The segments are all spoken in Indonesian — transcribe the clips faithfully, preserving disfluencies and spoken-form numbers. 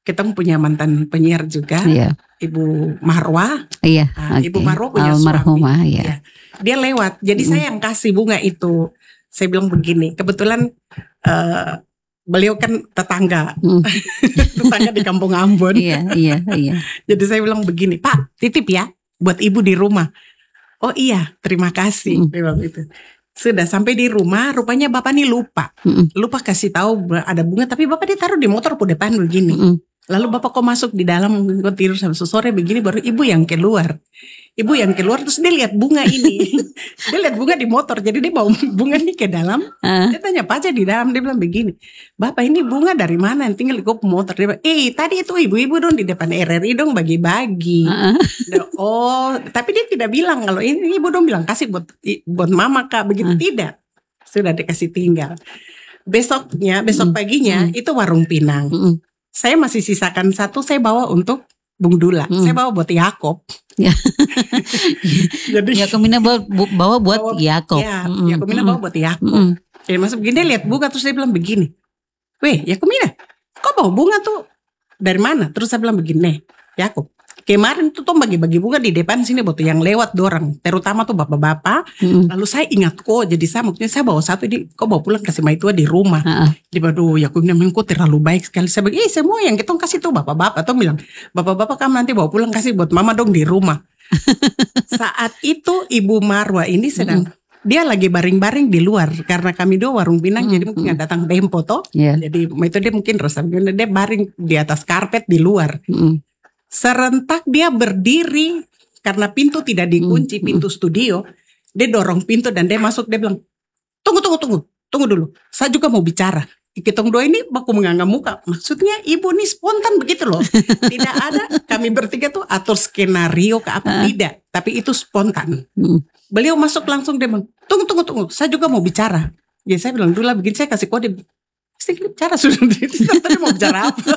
kita punya mantan penyiar juga, Iya. Ibu Marwa. Iya. Nah, Okay. Ibu Marwa punya Almarhumah, suami. ya. Ya. Dia lewat, jadi Mm. saya yang kasih bunga itu. Saya bilang begini, kebetulan uh, beliau kan tetangga, Mm. tetangga di Kampung Ambon. Iya, iya, iya. Jadi saya bilang begini, Pak, titip ya buat ibu di rumah. Oh iya, terima kasih. Mm. Dia bilang gitu. Sudah sampai di rumah, rupanya bapak nih lupa, Mm-mm. lupa kasih tahu ada bunga, tapi bapak dia taruh di motor po depan begini. Mm-mm. Lalu bapak kok masuk di dalam, kok tidur sampai sore begini, baru ibu yang keluar. Ibu yang keluar terus dia lihat bunga ini. Dia lihat bunga di motor, jadi dia bawa bunga ini ke dalam. Ah. Dia tanya apa aja di dalam, dia bilang begini, Bapak ini bunga dari mana? Tinggal ikut motor. Dia bilang, eh tadi itu ibu-ibu dong di depan R R I dong bagi-bagi. Ah. Oh, tapi dia tidak bilang kalau ini ibu dong bilang kasih buat buat mama kak, begitu Ah. tidak. Sudah dikasih tinggal. Besoknya, besok Mm. paginya Mm. itu warung Pinang. Mm-mm. Saya masih sisakan satu, saya bawa untuk Bung Dula. Hmm. Saya bawa buat Yakob. Ya. Jadi Yakumina bawa, bu- bawa buat bawa- Yakob. Ya, Mm-mm. Yakumina bawa buat Yakob. Mm-mm. Jadi masuk begini, dia lihat bunga terus dia bilang begini. Weh, Yakumina, kok bawa bunga tuh dari mana? Terus saya bilang begini, nih, Yakob. Kemarin tuh tuh bagi-bagi bunga di depan sini buat yang lewat dorang, terutama tuh bapak-bapak. Mm-mm. Lalu saya ingat kok, jadi saya maksudnya saya bawa satu, di, kok bawa pulang kasih maitua di rumah. Ah, ah. Di baduh, ya aku bilang kok terlalu baik sekali. Saya bilang, eh semua yang kita kasih tuh bapak-bapak. Atau bilang, bapak-bapak kamu nanti bawa pulang kasih buat mama dong di rumah. Saat itu Ibu Marwa ini sedang, dia lagi baring-baring di luar. Karena kami dua warung Pinang, Mm, jadi mungkin mm. nggak datang tempo toh. Ya. Jadi itu dia mungkin rasa, dia baring di atas karpet di luar. Mm-mm. Serentak dia berdiri, karena pintu tidak dikunci, Mm, pintu studio. Dia dorong pintu dan dia masuk, dia bilang, tunggu, tunggu, tunggu, tunggu dulu. Saya juga mau bicara. Kitong dua ini baku menganggap muka. Maksudnya ibu ini spontan begitu loh. Tidak ada, kami bertiga tuh atur skenario ke apa, tidak. Tapi itu spontan. Mm. Beliau masuk langsung, dia bilang, tunggu, tunggu, tunggu. Saya juga mau bicara. Ya saya bilang dulu lah, begini saya kasih kode. Saya bicara sudah, tadi mau bicara apa?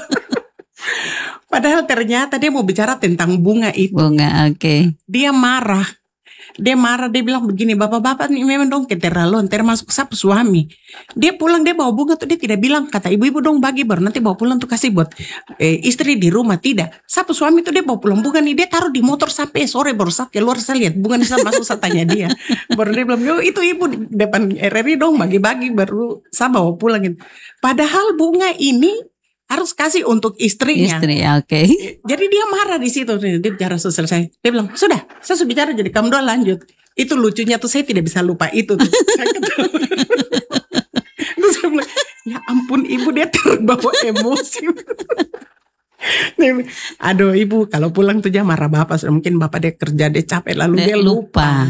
Padahal ternyata dia mau bicara tentang bunga itu. Bunga, oke. Dia marah. Dia marah, dia bilang begini, bapak-bapak ini memang dong keterlaluan, termasuk sapu suami. Dia pulang, dia bawa bunga tuh, dia tidak bilang, kata ibu-ibu dong bagi, baru nanti bawa pulang tuh kasih buat eh, istri di rumah. Tidak, sapu suami tuh dia bawa pulang bunga nih, dia taruh di motor sampai sore, baru saat keluar saya lihat bunga nih, saya masuk, saya tanya dia. Baru dia bilang, yo itu ibu di depan R R I dong bagi-bagi, baru saya bawa pulang. Padahal bunga ini harus kasih untuk istrinya. Istri, oke. Jadi dia marah di situ, dia bicara selesai. Dia bilang, sudah, saya sudah bicara, jadi kamu doang lanjut. Itu lucunya tuh, saya tidak bisa lupa itu tuh. Saya ketawa. Terus saya bilang, ya ampun ibu, dia terbawa emosi. Dia bilang, aduh ibu, kalau pulang tuh dia marah bapak, mungkin bapak dia kerja, dia capek, lalu dia Eh, lupa. lupa.